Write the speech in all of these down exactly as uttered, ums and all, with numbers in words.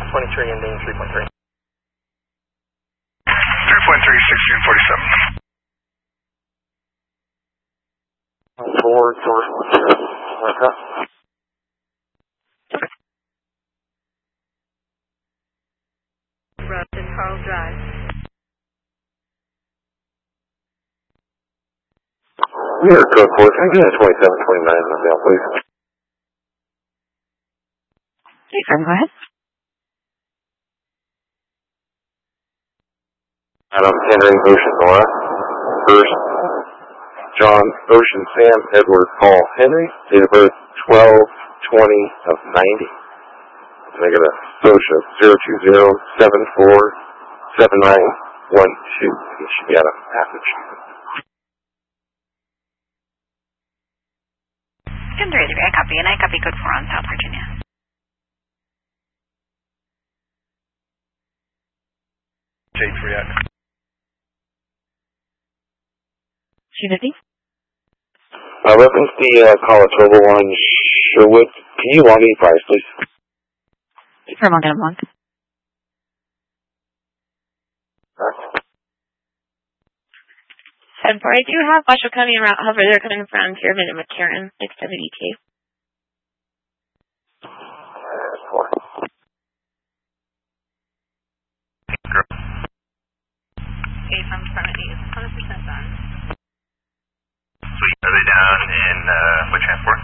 twenty-three ending three point three. three point three, sixteen forty-seven. Forward, source, okay. Road and Charles Drive. Here, code four, can I get a twenty-seven twenty-nine on mail, please? Okay, sir, go ahead. Adam, Henry, Ocean, Nora. First, John, Ocean, Sam, Edward, Paul, Henry. Date of birth, twelve twenty of ninety. Can I get a SOCIA zero two zero seven four seven nine one two? He should be out of passage. ten three three, I copy, and I copy code four on South Virginia. J three X. Unity? Uh, reference the uh, Colatoba one, Sherwood. Can you log any price, please? For a month and a month. And for I do have Washoe County and Route, however, they're coming from Pyramid and McCarran, extended E T A. Okay, from Permit is one hundred percent done. Sweet. Are they down in uh, what transport?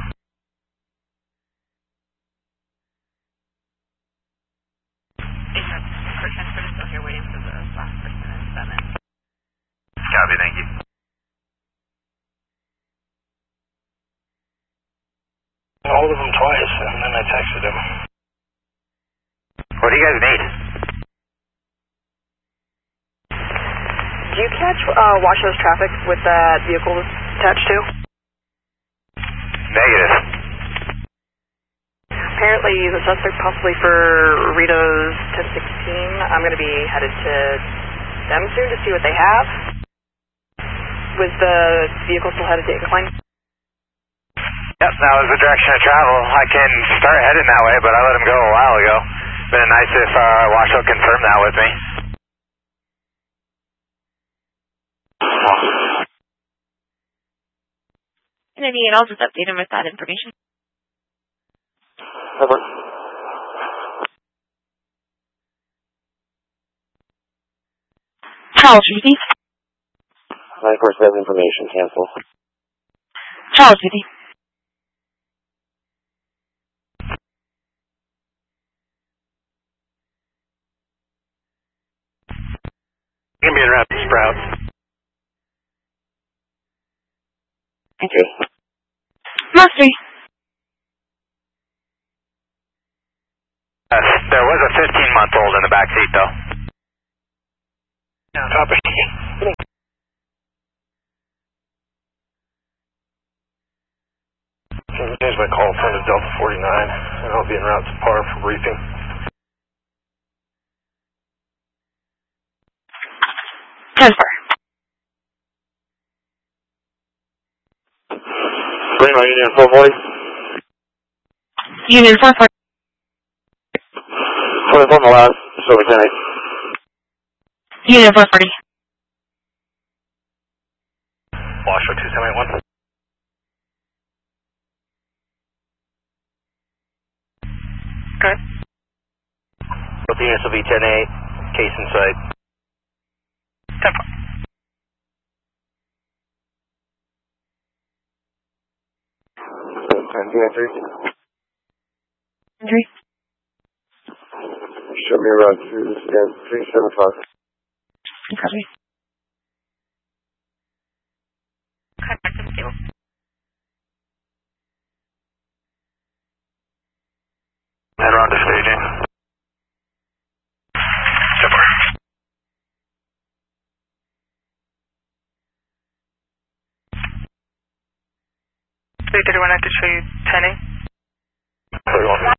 It's a for transport is still here waiting for the last person in seven. Copy, thank you. All of them twice, and then I texted him. What do you guys need? Do you catch uh, Washoe's traffic with that vehicle attached to? Negative. Apparently the suspect possibly for Rito's ten sixteen. I'm going to be headed to them soon to see what they have. Was the vehicle still headed to Incline? Yep, that was the direction of travel. I can start heading that way, but I let him go a while ago. Been nice if uh, Washoe confirmed that with me. And I mean, I'll just update him with that information. Over. Charles, Rudy. nine four seven information, cancel. Charles, Rudy. Give me a route to Sprout. Okay. Mastery. Uh, there was a fifteen month old in the back seat, though. Copy. Can you change my call from to Delta forty-nine, and I'll be en route to P A R for briefing. Transfer. Green on Union four forty. Union four forty. twenty-four Milan, Silver ten eight. Union four forty. Washoe two seven eight one. Okay. Both units will be ten eight, case in sight. ten four. three. Three. Show me around through this again, three seven five. Copy. Contact them too. And around to staging. Super. three thirty-one, I could show you ten eight. thirty-one.